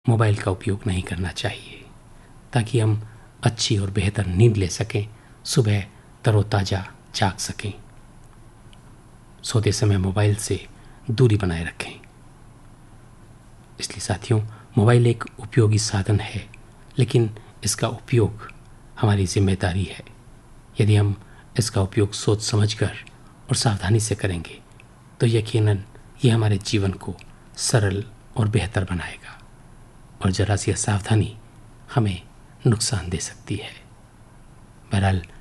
Mobile का उपयोग नहीं करना चाहिए, ताकि हम अच्छी और बेहतर नींद ले सकें, सुबह तरोताज़ा जाग सकें। सोते समय मोबाइल से दूरी बनाए रखें। इसलिए साथियों, मोबाइल एक उपयोगी साधन है, लेकिन इसका उपयोग हमारी जिम्मेदारी है। यदि हम इसका उपयोग सोच समझकर और सावधानी से करेंगे तो यकीनन ये हमारे जीवन को सरल और बेहतर बनाएगा, और जरा सी असावधानी हमें नुकसान दे सकती है। बहरहाल